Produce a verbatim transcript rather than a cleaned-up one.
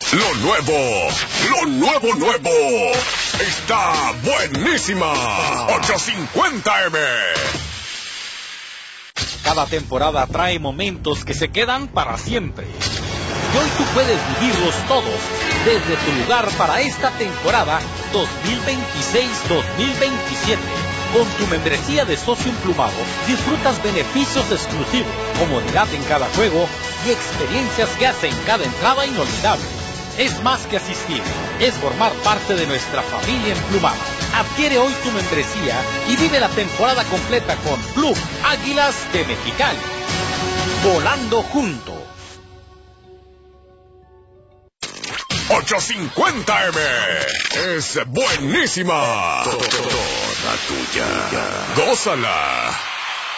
Lo nuevo, lo nuevo, nuevo. Está buenísima. ochocientos cincuenta eme. Cada temporada trae momentos que se quedan para siempre. Y hoy tú puedes vivirlos todos desde tu lugar para esta temporada dos mil veintiséis dos mil veintisiete. Con tu membresía de socio emplumado disfrutas beneficios exclusivos, comodidad en cada juego y experiencias que hacen cada entrada inolvidable. Es más que asistir, es formar parte de nuestra familia emplumada. Adquiere hoy tu membresía y vive la temporada completa con Club Águilas de Mexicali. Volando juntos. ochocientos cincuenta eme. Es buenísima. Toda tuya. Gózala.